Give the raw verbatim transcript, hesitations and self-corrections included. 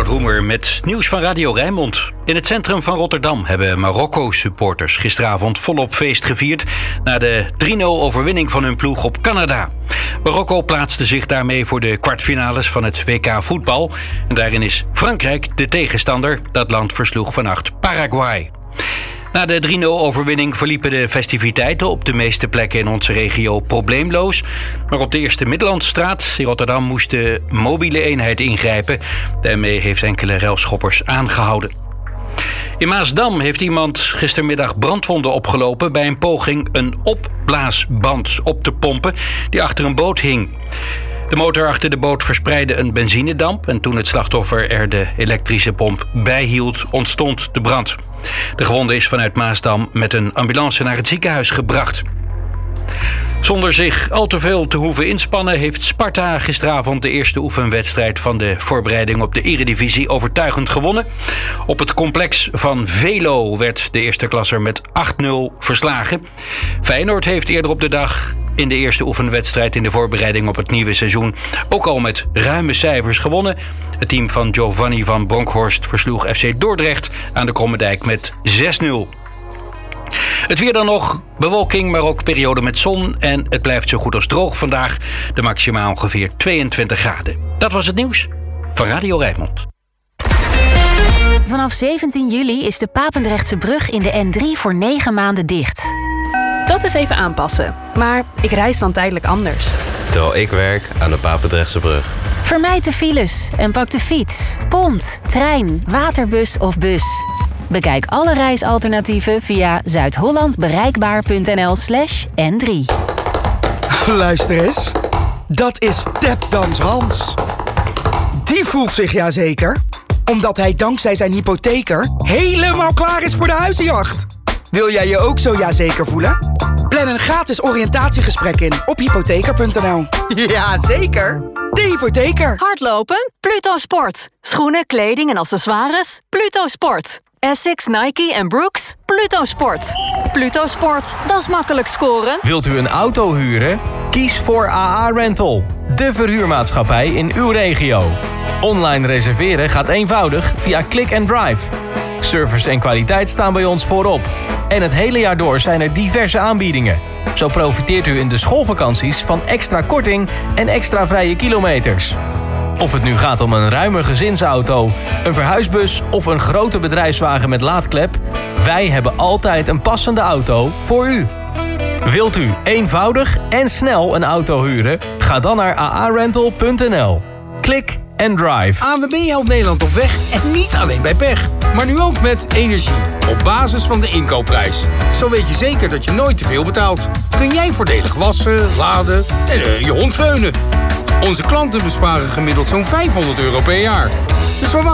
Roemer met nieuws van Radio Rijnmond. In het centrum van Rotterdam hebben Marokko-supporters gisteravond volop feest gevierd na de drie nul overwinning van hun ploeg op Canada. Marokko plaatste zich daarmee voor de kwartfinales van het W K voetbal. En daarin is Frankrijk de tegenstander. Dat land versloeg vannacht Paraguay. Na de drie nul overwinning verliepen de festiviteiten op de meeste plekken in onze regio probleemloos. Maar op de Eerste Middellandstraat in Rotterdam moest de mobiele eenheid ingrijpen. De M E heeft enkele relschoppers aangehouden. In Maasdam heeft iemand gistermiddag brandwonden opgelopen bij een poging een opblaasband op te pompen die achter een boot hing. De motor achter de boot verspreidde een benzinedamp en toen het slachtoffer er de elektrische pomp bij hield, ontstond de brand. De gewonde is vanuit Maasdam met een ambulance naar het ziekenhuis gebracht. Zonder zich al te veel te hoeven inspannen heeft Sparta gisteravond de eerste oefenwedstrijd van de voorbereiding op de Eredivisie overtuigend gewonnen. Op het complex van Velo werd de eerste klasser met acht nul verslagen. Feyenoord heeft eerder op de dag in de eerste oefenwedstrijd in de voorbereiding op het nieuwe seizoen ook al met ruime cijfers gewonnen. Het team van Giovanni van Bronckhorst versloeg F C Dordrecht aan de Krommedijk met zes nul. Het weer dan nog, bewolking, maar ook periode met zon. En het blijft zo goed als droog vandaag. De maximaal ongeveer tweeëntwintig graden. Dat was het nieuws van Radio Rijnmond. Vanaf zeventien juli is de Papendrechtse brug in de N drie voor negen maanden dicht. Dat is even aanpassen. Maar ik reis dan tijdelijk anders. Terwijl ik werk aan de Papendrechtse brug. Vermijd de files en pak de fiets, pont, trein, waterbus of bus. Bekijk alle reisalternatieven via zuidhollandbereikbaar.nl slash N drie. Luister eens. Dat is Tapdans Hans. Die voelt zich ja zeker, omdat hij dankzij zijn hypotheker helemaal klaar is voor de huizenjacht. Wil jij je ook zo ja zeker voelen? Plan een gratis oriëntatiegesprek in op hypotheker punt n l. Ja, zeker. De hypotheker. Hardlopen? Pluto Sport. Schoenen, kleding en accessoires? Pluto Sport. Essex, Nike en Brooks? Pluto Sport. Pluto Sport, dat is makkelijk scoren. Wilt u een auto huren? Kies voor A A Rental, de verhuurmaatschappij in uw regio. Online reserveren gaat eenvoudig via Click and Drive. Service en kwaliteit staan bij ons voorop. En het hele jaar door zijn er diverse aanbiedingen. Zo profiteert u in de schoolvakanties van extra korting en extra vrije kilometers. Of het nu gaat om een ruime gezinsauto, een verhuisbus of een grote bedrijfswagen met laadklep, wij hebben altijd een passende auto voor u. Wilt u eenvoudig en snel een auto huren? Ga dan naar a a rental punt n l. Klik en drive. A N W B helpt Nederland op weg en niet alleen bij pech. Maar nu ook met energie, op basis van de inkoopprijs. Zo weet je zeker dat je nooit te veel betaalt. Kun jij voordelig wassen, laden en uh, je hond veunen. Onze klanten besparen gemiddeld zo'n vijfhonderd euro per jaar. Dus waar